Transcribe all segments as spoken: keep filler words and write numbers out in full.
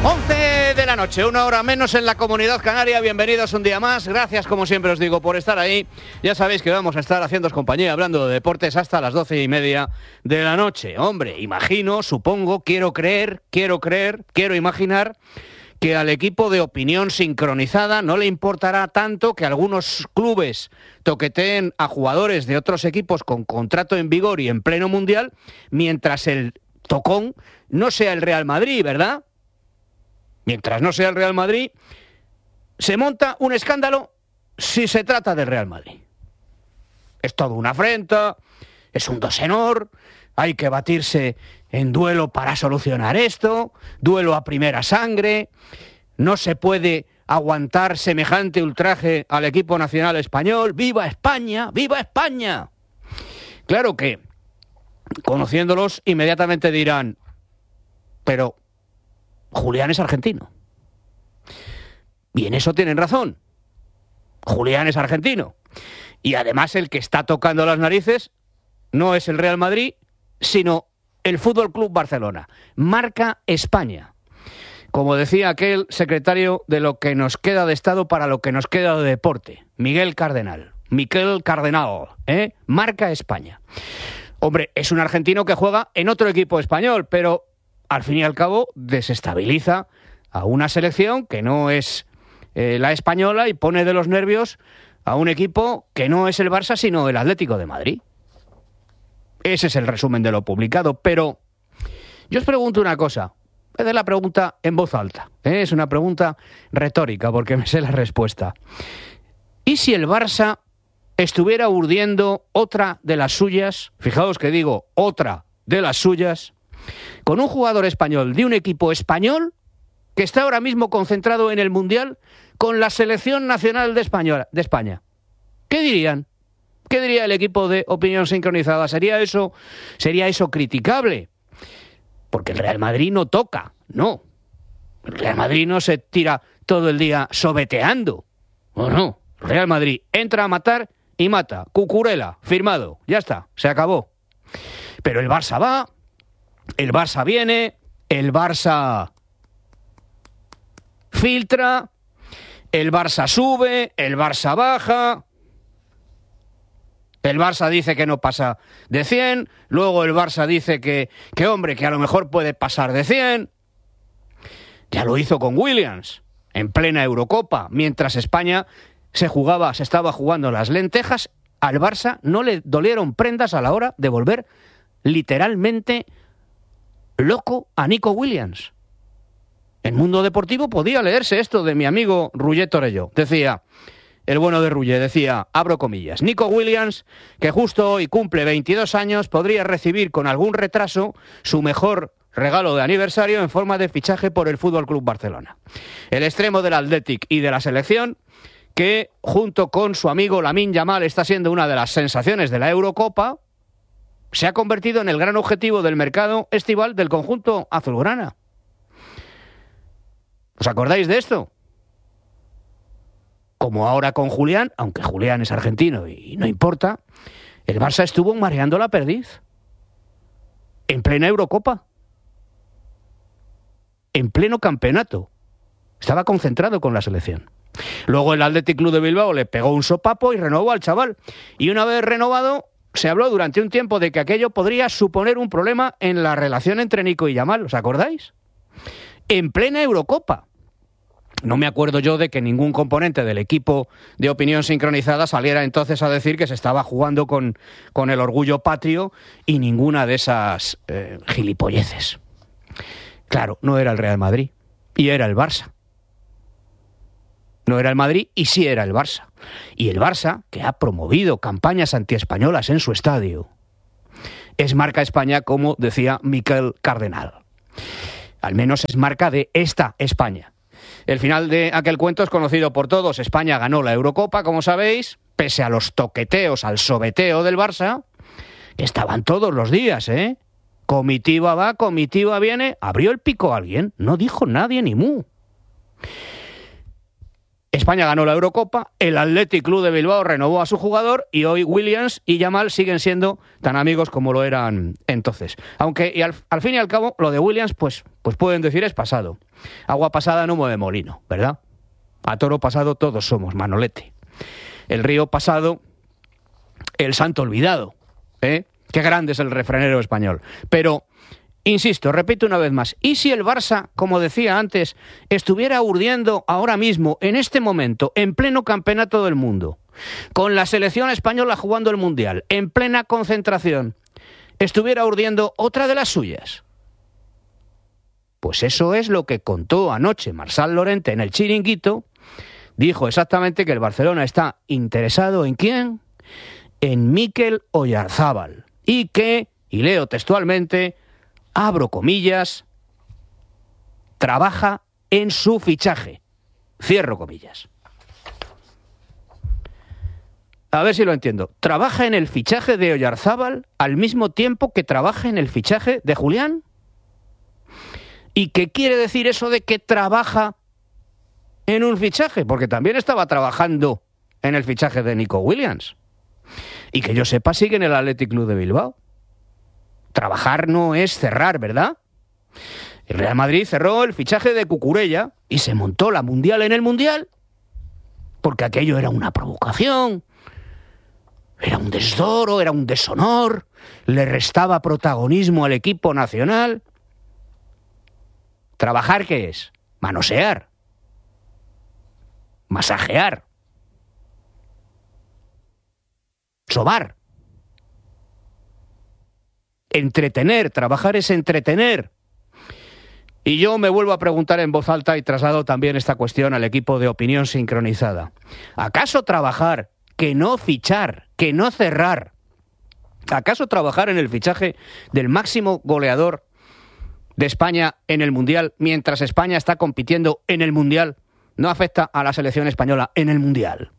once de la noche, una hora menos en la Comunidad Canaria. Bienvenidos un día más. Gracias, como siempre os digo, por estar ahí. Ya sabéis que vamos a estar haciéndoos compañía hablando de deportes hasta las doce y media de la noche. Hombre, imagino, supongo, quiero creer, quiero creer, quiero imaginar que al equipo de Opinión Sincronizada no le importará tanto que algunos clubes toqueteen a jugadores de otros equipos con contrato en vigor y en pleno mundial, mientras el tocón no sea el Real Madrid, ¿verdad? Mientras no sea el Real Madrid, se monta un escándalo si se trata del Real Madrid. Es todo una afrenta, es un dosenor, hay que batirse en duelo para solucionar esto, duelo a primera sangre, no se puede aguantar semejante ultraje al equipo nacional español. ¡Viva España! ¡Viva España! Claro que, conociéndolos, inmediatamente dirán, pero Julián es argentino. Y en eso tienen razón. Julián es argentino. Y además el que está tocando las narices no es el Real Madrid, sino el Fútbol Club Barcelona. Marca España. Como decía aquel secretario de lo que nos queda de Estado para lo que nos queda de deporte, Miguel Cardenal. Miquel Cardenal, ¿eh? Marca España. Hombre, es un argentino que juega en otro equipo español, pero al fin y al cabo desestabiliza a una selección que no es eh, la española y pone de los nervios a un equipo que no es el Barça, sino el Atlético de Madrid. Ese es el resumen de lo publicado, pero yo os pregunto una cosa. Voy a hacer la pregunta en voz alta, ¿eh? Es una pregunta retórica porque me sé la respuesta. ¿Y si el Barça estuviera urdiendo otra de las suyas, fijaos que digo otra de las suyas, con un jugador español de un equipo español que está ahora mismo concentrado en el Mundial con la selección nacional de España, de España? ¿Qué dirían? ¿Qué diría el equipo de Opinión Sincronizada? ¿Sería eso, sería eso criticable? Porque el Real Madrid no toca, no. El Real Madrid no se tira todo el día sobeteando. ¿O no? El Real Madrid entra a matar y mata. Cucurella, firmado. Ya está, se acabó. Pero el Barça va, el Barça viene, el Barça filtra, el Barça sube, el Barça baja. El Barça dice que no pasa de cien, luego el Barça dice que, que hombre, que a lo mejor puede pasar de cien. Ya lo hizo con Williams, en plena Eurocopa, mientras España se jugaba, se estaba jugando las lentejas, al Barça no le dolieron prendas a la hora de volver literalmente loco a Nico Williams. En Mundo Deportivo podía leerse esto de mi amigo Ruller Torelló. Decía, el bueno de Ruller, decía, abro comillas, Nico Williams, que justo hoy cumple veintidós años, podría recibir con algún retraso su mejor regalo de aniversario en forma de fichaje por el Fútbol Club Barcelona. El extremo del Athletic y de la selección, que junto con su amigo Lamine Yamal está siendo una de las sensaciones de la Eurocopa, se ha convertido en el gran objetivo del mercado estival del conjunto azulgrana. ¿Os acordáis de esto? Como ahora con Julián, aunque Julián es argentino y no importa, el Barça estuvo mareando la perdiz. En plena Eurocopa. En pleno campeonato. Estaba concentrado con la selección. Luego el Athletic Club de Bilbao le pegó un sopapo y renovó al chaval. Y una vez renovado, se habló durante un tiempo de que aquello podría suponer un problema en la relación entre Nico y Yamal. ¿Os acordáis? En plena Eurocopa. No me acuerdo yo de que ningún componente del equipo de Opinión Sincronizada saliera entonces a decir que se estaba jugando con, con el orgullo patrio y ninguna de esas eh, gilipolleces. Claro, no era el Real Madrid y era el Barça. No era el Madrid y sí era el Barça. Y el Barça, que ha promovido campañas antiespañolas en su estadio, es marca España, como decía Miquel Cardenal. Al menos es marca de esta España. El final de aquel cuento es conocido por todos. España ganó la Eurocopa, como sabéis, pese a los toqueteos, al sobeteo del Barça, que estaban todos los días, ¿eh? Comitiva va, comitiva viene. ¿Abrió el pico alguien? No dijo nadie ni mu. España ganó la Eurocopa, el Athletic Club de Bilbao renovó a su jugador y hoy Williams y Yamal siguen siendo tan amigos como lo eran entonces. Aunque y al, al fin y al cabo lo de Williams pues, pues pueden decir es pasado. Agua pasada no mueve molino, ¿verdad? A toro pasado todos somos, Manolete. El río pasado, el santo olvidado, ¿eh? Qué grande es el refranero español. Pero, insisto, repito una vez más, ¿y si el Barça, como decía antes, estuviera urdiendo ahora mismo, en este momento, en pleno campeonato del mundo, con la selección española jugando el Mundial, en plena concentración, estuviera urdiendo otra de las suyas? Pues eso es lo que contó anoche Marçal Llorente en el Chiringuito. Dijo exactamente que el Barcelona está interesado ¿en quién? En Mikel Oyarzábal. Y que, y leo textualmente, abro comillas, trabaja en su fichaje. Cierro comillas. A ver si lo entiendo. ¿Trabaja en el fichaje de Oyarzábal al mismo tiempo que trabaja en el fichaje de Julián? ¿Y qué quiere decir eso de que trabaja en un fichaje? Porque también estaba trabajando en el fichaje de Nico Williams. Y que yo sepa, sigue en el Athletic Club de Bilbao. Trabajar no es cerrar, ¿verdad? El Real Madrid cerró el fichaje de Cucurella y se montó la Mundial en el Mundial. Porque aquello era una provocación, era un desdoro, era un deshonor, le restaba protagonismo al equipo nacional. ¿Trabajar qué es? Manosear. Masajear. Sobar. Entretener, trabajar es entretener. Y yo me vuelvo a preguntar en voz alta y traslado también esta cuestión al equipo de Opinión Sincronizada. ¿Acaso trabajar, que no fichar, que no cerrar? ¿Acaso trabajar en el fichaje del máximo goleador de España en el Mundial mientras España está compitiendo en el Mundial no afecta a la selección española en el Mundial?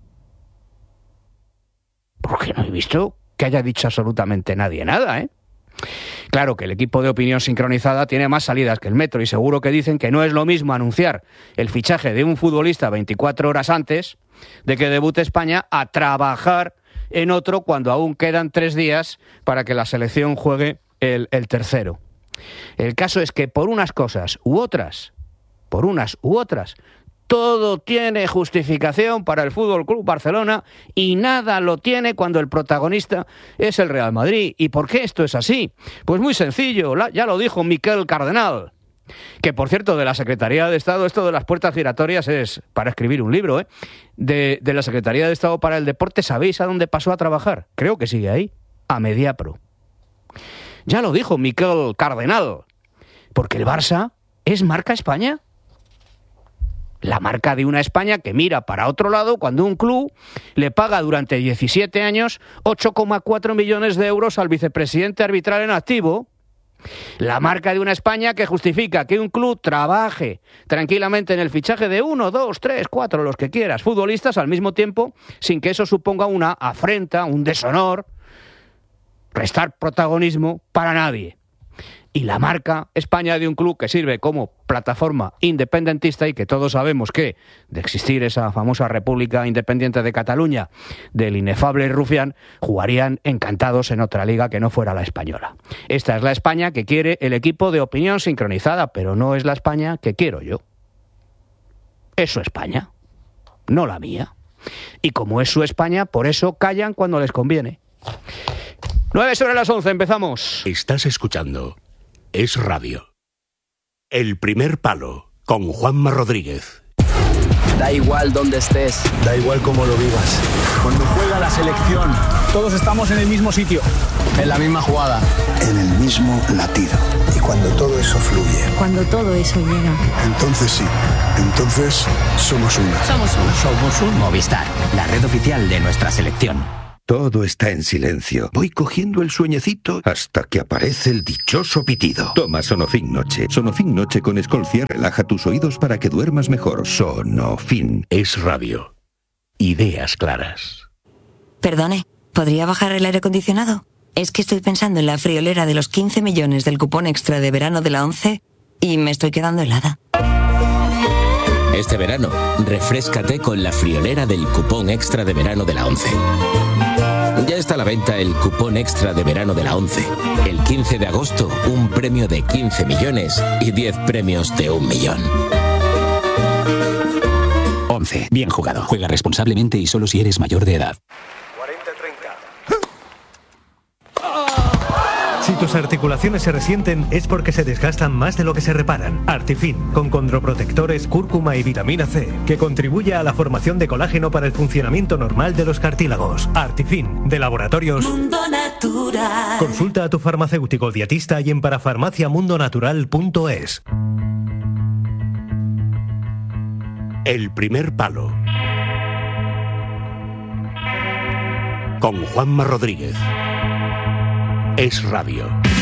Porque no he visto que haya dicho absolutamente nadie nada, ¿eh? Claro que el equipo de Opinión Sincronizada tiene más salidas que el metro y seguro que dicen que no es lo mismo anunciar el fichaje de un futbolista veinticuatro horas antes de que debute España a trabajar en otro cuando aún quedan tres días para que la selección juegue el, el tercero. El caso es que por unas cosas u otras, por unas u otras, todo tiene justificación para el F C Barcelona y nada lo tiene cuando el protagonista es el Real Madrid. ¿Y por qué esto es así? Pues muy sencillo, ya lo dijo Miquel Cardenal, que por cierto de la Secretaría de Estado, esto de las puertas giratorias es para escribir un libro, ¿eh? De, de la Secretaría de Estado para el Deporte, ¿sabéis a dónde pasó a trabajar? Creo que sigue ahí, a Mediapro. Ya lo dijo Miquel Cardenal, porque el Barça es marca España. La marca de una España que mira para otro lado cuando un club le paga durante diecisiete años ocho coma cuatro millones de euros al vicepresidente arbitral en activo. La marca de una España que justifica que un club trabaje tranquilamente en el fichaje de uno, dos, tres, cuatro, los que quieras, futbolistas al mismo tiempo, sin que eso suponga una afrenta, un deshonor, restar protagonismo para nadie. Y la marca España de un club que sirve como plataforma independentista y que todos sabemos que, de existir esa famosa República Independiente de Cataluña del inefable Rufián, jugarían encantados en otra liga que no fuera la española. Esta es la España que quiere el equipo de Opinión Sincronizada, pero no es la España que quiero yo. Es su España, no la mía. Y como es su España, por eso callan cuando les conviene. Nueve sobre las once, empezamos. Estás escuchando Es Radio. El primer palo, con Juanma Rodríguez. Da igual dónde estés. Da igual cómo lo vivas. Cuando juega la selección, todos estamos en el mismo sitio. en la misma jugada. En el mismo latido. Y cuando todo eso fluye. Cuando todo eso llega. Entonces sí. Entonces somos uno. Somos uno. Somos un Movistar, la red oficial de nuestra selección. Todo está en silencio. Voy cogiendo el sueñecito hasta que aparece el dichoso pitido. Toma Sonofin Noche. Sonofin Noche con Escolcia relaja tus oídos para que duermas mejor. Sonofin. Es Radio. Ideas claras. Perdone, ¿podría bajar el aire acondicionado? Es que estoy pensando en la friolera de los quince millones del cupón extra de verano de la ONCE y me estoy quedando helada. Este verano, refréscate con la friolera del cupón extra de verano de la ONCE. Ya está a la venta el cupón extra de verano de la ONCE. El quince de agosto, un premio de quince millones y diez premios de un millón. ONCE. Bien jugado. Juega responsablemente y solo si eres mayor de edad. Si tus articulaciones se resienten es porque se desgastan más de lo que se reparan. Artifin, con condroprotectores, cúrcuma y vitamina C, que contribuye a la formación de colágeno para el funcionamiento normal de los cartílagos. Artifin, de Laboratorios Mundo Natural. Consulta a tu farmacéutico dietista y en parafarmacia mundo natural punto es. El primer palo. Con Juanma Rodríguez. Es Radio.